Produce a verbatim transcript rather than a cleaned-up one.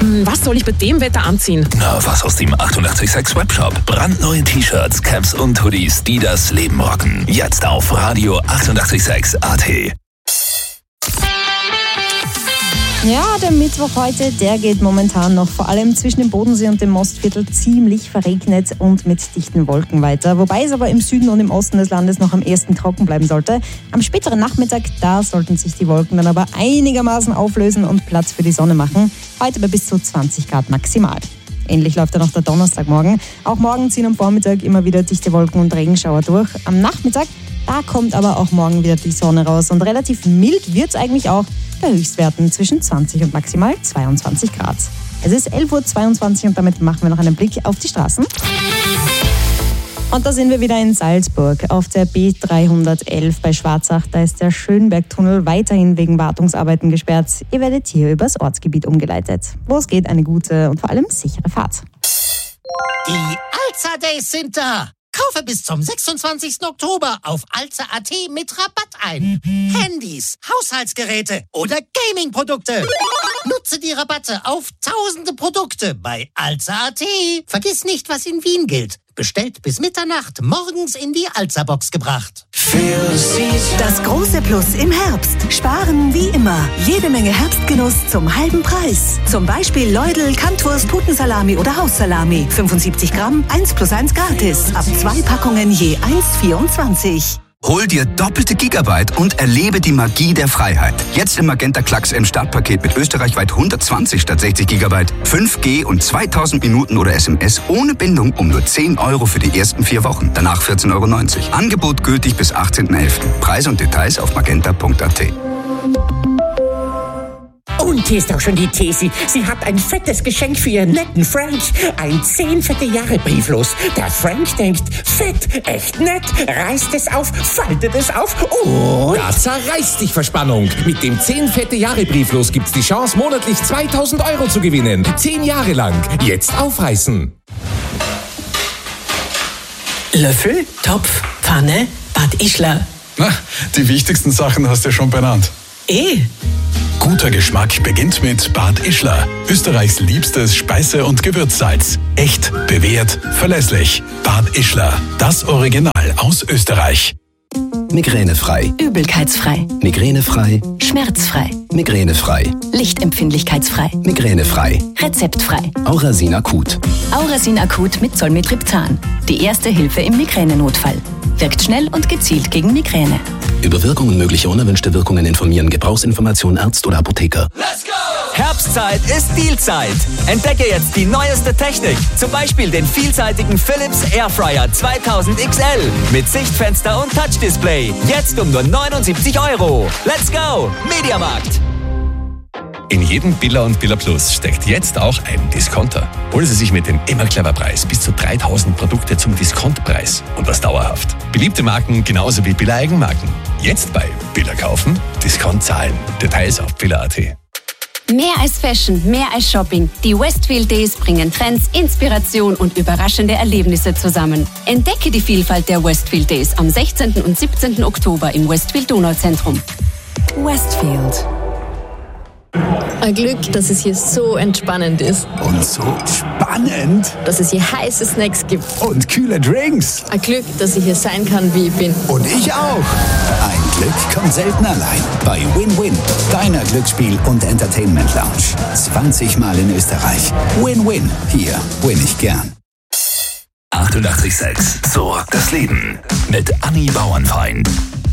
Was soll ich bei dem Wetter anziehen? Na, was aus dem achtundachtzig Komma sechs Webshop. Brandneue T-Shirts, Caps und Hoodies, die das Leben rocken. Jetzt auf Radio achtundachtzig Komma sechs A T. Ja, der Mittwoch heute, der geht momentan noch vor allem zwischen dem Bodensee und dem Mostviertel ziemlich verregnet und mit dichten Wolken weiter. Wobei es aber im Süden und im Osten des Landes noch am ehesten trocken bleiben sollte. Am späteren Nachmittag, da sollten sich die Wolken dann aber einigermaßen auflösen und Platz für die Sonne machen. Heute bei bis zu zwanzig Grad maximal. Ähnlich läuft dann auch der Donnerstagmorgen. Auch morgen ziehen am Vormittag immer wieder dichte Wolken und Regenschauer durch. Am Nachmittag, da kommt aber auch morgen wieder die Sonne raus. Und relativ mild wird es eigentlich auch bei Höchstwerten zwischen zwanzig und maximal zweiundzwanzig Grad. Es ist elf Uhr zweiundzwanzig und damit machen wir noch einen Blick auf die Straßen. Und da sind wir wieder in Salzburg auf der B dreihundertelf bei Schwarzach. Da ist der Schönbergtunnel weiterhin wegen Wartungsarbeiten gesperrt. Ihr werdet hier übers Ortsgebiet umgeleitet. Wo es geht, eine gute und vor allem sichere Fahrt. Die Alza Days sind da. Kaufe bis zum sechsundzwanzigsten Oktober auf alza punkt at mit Rabatt ein. Handys, Haushaltsgeräte oder Gaming-Produkte. Nutze die Rabatte auf tausende Produkte bei alza punkt at. Vergiss nicht, was in Wien gilt. Bestellt bis Mitternacht, morgens in die Alza-Box gebracht. Das große Plus im Herbst. Sparen wie immer. Jede Menge Herbstgenuss zum halben Preis. Zum Beispiel Leudl, Kantwurst, Putensalami oder Haussalami. fünfundsiebzig Gramm, eins plus eins gratis. Ab zwei Packungen je eins Komma vierundzwanzig. Hol dir doppelte Gigabyte und erlebe die Magie der Freiheit. Jetzt im Magenta Klacks M Startpaket mit österreichweit hundertzwanzig statt sechzig Gigabyte, fünf G und zweitausend Minuten oder S M S ohne Bindung um nur zehn Euro für die ersten vier Wochen. Danach vierzehn Euro neunzig. Angebot gültig bis achtzehnten elften. Preis und Details auf magenta punkt at. Und hier ist auch schon die Tesi. Sie hat ein fettes Geschenk für ihren netten Frank. Ein zehn fette Jahre Brieflos. Der Frank denkt, fett, echt nett, reißt es auf, faltet es auf und... Da zerreißt dich Verspannung. Mit dem zehn fette Jahre Brieflos gibt's die Chance, monatlich zweitausend Euro zu gewinnen. Zehn Jahre lang. Jetzt aufreißen. Löffel, Topf, Pfanne, Bad Ischler. Na, die wichtigsten Sachen hast du schon benannt. Eh. Guter Geschmack beginnt mit Bad Ischler. Österreichs liebstes Speise- und Gewürzsalz. Echt, bewährt, verlässlich. Bad Ischler. Das Original aus Österreich. Migränefrei. Übelkeitsfrei. Migränefrei. Schmerzfrei. Migränefrei. Lichtempfindlichkeitsfrei. Migränefrei. Rezeptfrei. Aurasin Akut. Aurasin Akut mit Zolmitriptan. Die erste Hilfe im Migränenotfall. Wirkt schnell und gezielt gegen Migräne. Über Wirkung und mögliche unerwünschte Wirkungen informieren. Gebrauchsinformation Arzt oder Apotheker. Let's go! Herbstzeit ist Dealzeit. Entdecke jetzt die neueste Technik. Zum Beispiel den vielseitigen Philips Airfryer zweitausend X L mit Sichtfenster und Touchdisplay. Jetzt um nur neunundsiebzig Euro. Let's go! Mediamarkt. In jedem Billa und Billa Plus steckt jetzt auch ein Discounter. Holen Sie sich mit dem immer clever Preis bis zu dreitausend Produkte zum Diskontpreis und das dauerhaft. Beliebte Marken genauso wie Billa Eigenmarken. Jetzt bei Billa kaufen, Discount zahlen. Details auf billa punkt at. Mehr als Fashion, mehr als Shopping. Die Westfield Days bringen Trends, Inspiration und überraschende Erlebnisse zusammen. Entdecke die Vielfalt der Westfield Days am sechzehnten und siebzehnten Oktober im Westfield Donauzentrum. Westfield. Ein Glück, dass es hier so entspannend ist. Und so spannend. Dass es hier heiße Snacks gibt. Und kühle Drinks. Ein Glück, dass ich hier sein kann, wie ich bin. Und ich auch. Ein Glück kommt selten allein. Bei Win-Win, deiner Glücksspiel- und Entertainment Lounge. zwanzig Mal in Österreich. Win-Win. Hier win ich gern. achtundachtzig Komma sechs. So, das Leben. Mit Anni Bauernfeind.